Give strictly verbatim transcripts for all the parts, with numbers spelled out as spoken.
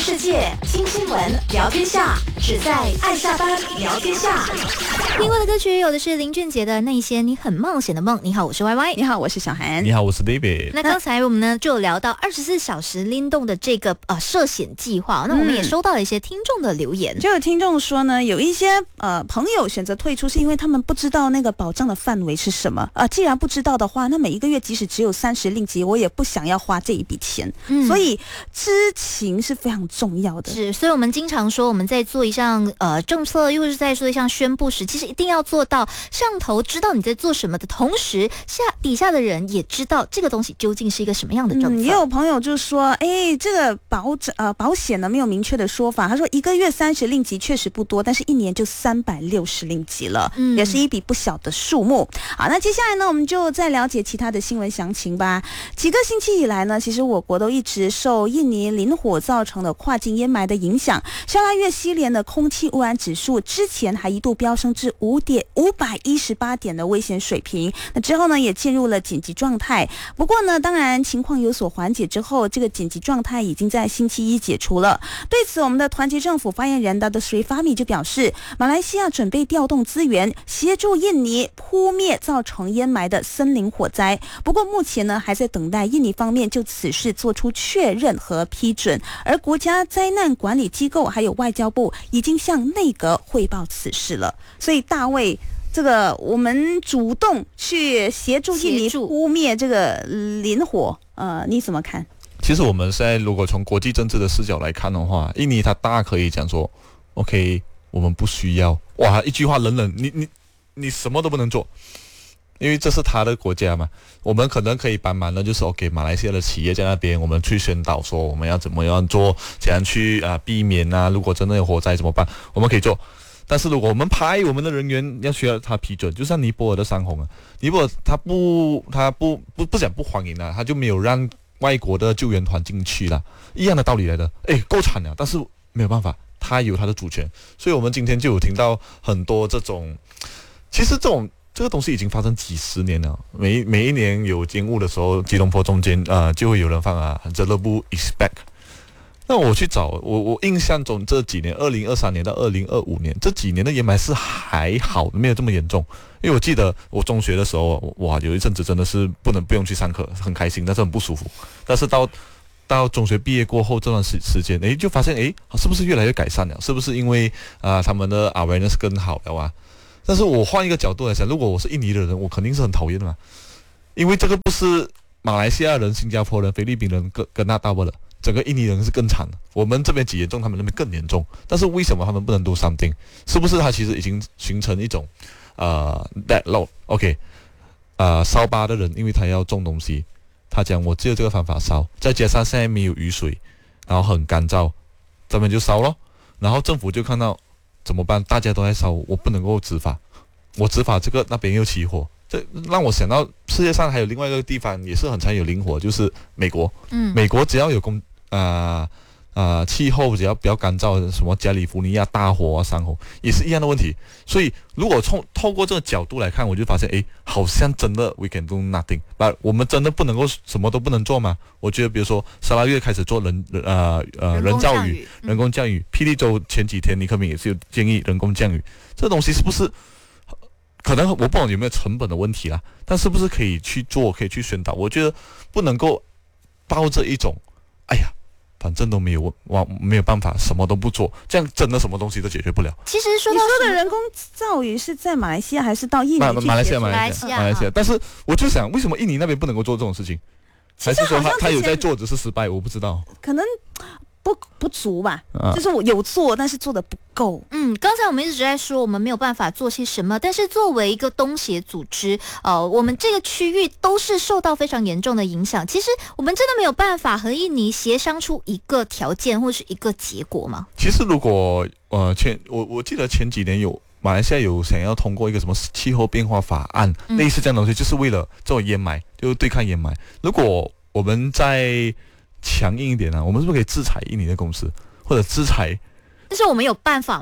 世界，听新闻，聊天下，只在爱下班聊天下。 听过的歌曲有的是林俊杰的《那些你很冒险的梦》。你好，我是 Y Y。 你好，我是小韩。 你好，我是 David。 那刚才我们呢就有聊到二十四小时灵动的这个呃涉险计划，那我们也收到了一些听众的留言， 嗯、就有听众说呢，有一些呃朋友选择退出，是因为他们不知道那个保障的范围是什么。呃，既然不知道的话，那每一个月即使只有三十令吉，我也不想要花这一笔钱。嗯，所以知情是非常重要的。 是，所以我们经常说，我们在做一项呃政策，又或是在做一项宣布时，其实一定要做到上头知道你在做什么的同时，下底下的人也知道这个东西究竟是一个什么样的政策。 嗯、也有朋友就说，哎，这个保呃保险呢没有明确的说法。他说一个月三十令吉确实不多，但是一年就三百六十令吉了，嗯，也是一笔不小的数目。好，那接下来呢，我们就再了解其他的新闻详情吧。几个星期以来呢，其实我国都一直受印尼林火造成的跨境烟霾的影响，沙拉越西连的空气污染指数之前还一度飙升至五点五百一十八点的危险水平。那之后呢，也进入了紧急状态。不过呢，当然情况有所缓解之后，这个紧急状态已经在星期一解除了。对此，我们的团结政府发言人 Dato Sri Fahmi 就表示，马来西亚准备调动资源协助印尼扑灭造成烟霾的森林火灾。不过目前呢，还在等待印尼方面就此事做出确认和批准。而国家灾难管理机构还有外交部已经向内阁汇报此事了。所以大卫，这个我们主动去协助印尼扑灭这个林火，呃，你怎么看？ 其实我们现在如果从国际政治的视角来看的话，印尼它大可以讲说 ，OK， 我们不需要，哇，一句话冷冷，你你你什么都不能做，因为这是他的国家嘛。我们可能可以帮忙的就是 OK， 马来西亚的企业在那边，我们去宣导说我们要怎么样做，怎样去啊、呃、避免啊，如果真的有火灾怎么办，我们可以做。但是如果我们派我们的人员要需要他批准，就像尼泊尔的山洪啊，尼泊尔他不他不不不讲不欢迎啊，他就没有让外国的救援团进去了，一样的道理来的。哎，够惨了，但是没有办法，他有他的主权，所以我们今天就有听到很多这种，其实这种这个东西已经发生几十年了。每每一年有惊雾的时候，吉隆坡中间啊、呃、就会有人放啊，这都不 expect。那我去找我我印象中这几年，二零二三年到二零二五年这几年的烟霾是还好，没有这么严重。因为我记得我中学的时候，哇，有一阵子真的是不能不用去上课，很开心，但是很不舒服。但是到到中学毕业过后这段时时间，诶，就发现诶，是不是越来越改善了？是不是因为啊、呃、他们的 awareness 更好了啊？但是我换一个角度来想，如果我是印尼的人，我肯定是很讨厌的嘛，因为这个不是马来西亚人、新加坡人、菲律宾人跟跟那大不了。整个印尼人是更惨的，我们这边几严重，他们那边更严重。但是为什么他们不能 do something？ 是不是它其实已经形成一种呃 deadlock？ OK， 呃，烧巴的人，因为他要种东西，他讲我只有这个方法烧，再加上现在没有雨水，然后很干燥，这边就烧咯。然后政府就看到怎么办？大家都在烧，我不能够执法，我执法这个那边又起火。这让我想到世界上还有另外一个地方也是很常有林火，就是美国。嗯，美国只要有公啊啊气候只要比较干燥，什么加利福尼亚大火啊、山洪也是一样的问题。所以如果从透过这个角度来看，我就发现，哎，好像真的 we can do nothing， 但我们真的不能够什么都不能做吗？我觉得，比如说沙拉越开始做人呃呃人造雨、人工降雨，霹雳州前几天尼克敏也是有建议人工降雨，这东西是不是？可能我不懂有没有成本的问题啦，但是不是可以去做，可以去宣导？我觉得不能够抱着一种，哎呀，反正都没有我没有办法，什么都不做，这样真的什么东西都解决不了。 其实说到你说的人工造雨是在马来西亚还是到印尼去？ 马来西亚，马来西亚，马来西亚。但是我就想，为什么印尼那边不能够做这种事情？还是说他他有在做，只是失败？我不知道。 可能。不不足吧、啊，就是我有做，但是做的不够。 嗯，刚才我们一直在说我们没有办法做些什么，但是作为一个东协组织，呃，我们这个区域都是受到非常严重的影响。其实我们真的没有办法和印尼协商出一个条件或是一个结果吗？ 其实如果呃前我我记得前几年有马来西亚有想要通过一个什么气候变化法案，嗯、类似这样的东西，就是为了这种烟霾，就是对抗烟霾。如果我们在强硬一点啊，我们是不是可以制裁印尼的公司，或者制裁？ 但是我们有办法吗？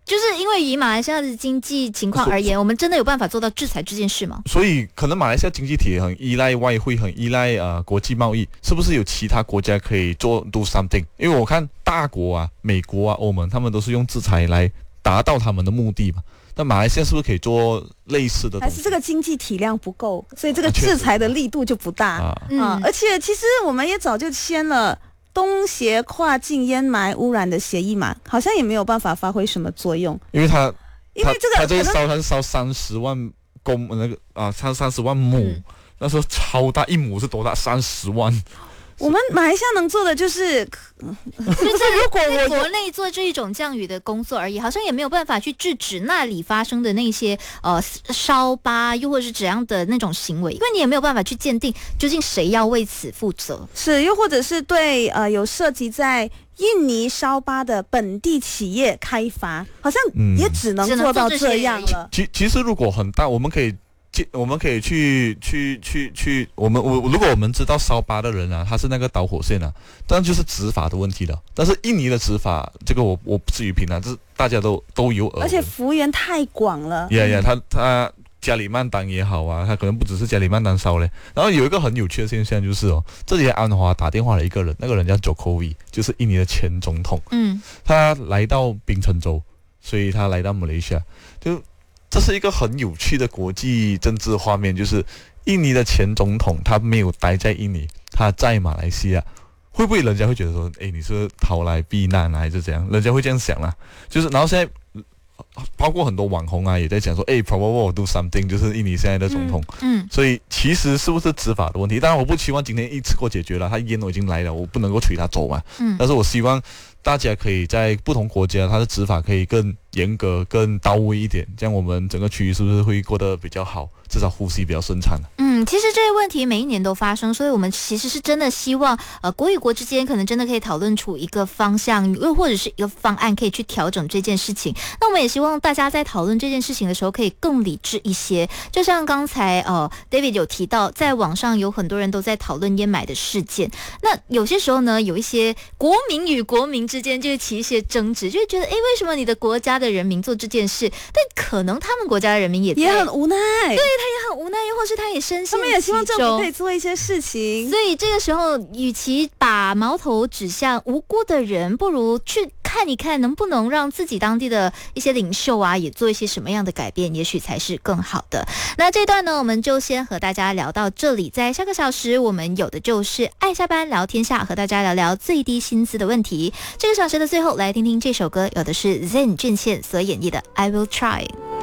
就是因为以马来西亚的经济情况而言，我们真的有办法做到制裁这件事吗？ 所以可能马来西亚经济体很依赖外汇，很依赖呃国际贸易，是不是有其他国家可以做 do something？ 因为我看大国啊，美国啊、欧盟，他们都是用制裁来达到他们的目的嘛。那马来西亚是不是可以做类似的东西？ 还是这个经济体量不够，所以这个制裁的力度就不大啊、 嗯啊而且其实我们也早就签了东协跨境烟霾污染的协议嘛，好像也没有办法发挥什么作用， 因为它因为这个它这个烧它是烧三十万公那个啊，三三十万亩、嗯，那时候超大，一亩是多大？三十万。 我们马来西亚能做的就是， 就是如果在国内做这一种降雨的工作而已，好像也没有办法去制止那里发生的那些呃烧疤，又或者是怎样的那种行为，因为你也没有办法去鉴定究竟谁要为此负责。 是，又或者是对呃有涉及在印尼烧疤的本地企业开罚，好像也只能做到这样了。 其其实如果很大，我们可以。我们可以去去去去，我们我如果我们知道烧疤的人啊，他是那个导火线啊，当然就是执法的问题了。但是印尼的执法，这个我我不至于评论，这是大家都都有耳闻。 而且幅员太广了。 呀呀，他他加里曼丹也好啊，他可能不只是加里曼丹烧嘞。然后有一个很有趣的现象就是哦，这里在安华打电话了一个人，那个人叫 Jokowi， 就是印尼的前总统。嗯，他来到槟城州，所以他来到马来西亚，就。这是一个很有趣的国际政治画面，就是印尼的前总统他没有待在印尼，他在马来西亚，会不会人家会觉得说，哎，你是逃来避难啊，还是怎样？人家会这样想啦、啊。就是，然后现在包括很多网红啊，也在讲说，哎 ，Prabowo do something， 就是印尼现在的总统。嗯。嗯所以其实是不是执法的问题？当然我不希望今天一次过解决了，他烟都已经来了，我不能够催他走嘛。嗯。但是我希望大家可以在不同国家，它的执法可以更严格、更到位一点，这样我们整个区域是不是会过得比较好？至少呼吸比较顺畅。 嗯，其实这些问题每一年都发生，所以我们其实是真的希望，呃，国与国之间可能真的可以讨论出一个方向，又或者是一个方案，可以去调整这件事情。那我们也希望大家在讨论这件事情的时候，可以更理智一些。就像刚才呃 David 有提到，在网上有很多人都在讨论烟霾的事件。那有些时候呢，有一些国民与国民之间就会起一些争执，就会觉得，哎，为什么你的国家的人民做这件事，但可能他们国家的人民也在也很无奈。 对。他也很无奈，又或是他也深陷其中， 他们也希望政府可以做一些事情。 所以这个时候，与其把矛头指向无辜的人，不如去看一看能不能让自己当地的一些领袖啊，也做一些什么样的改变，也许才是更好的。那这段呢，我们就先和大家聊到这里。在下个小时，我们有的就是爱下班聊天下，和大家聊聊最低薪资的问题。这个小时的最后，来听听这首歌，有的是 Zen 俊宪所演绎的《I Will Try》。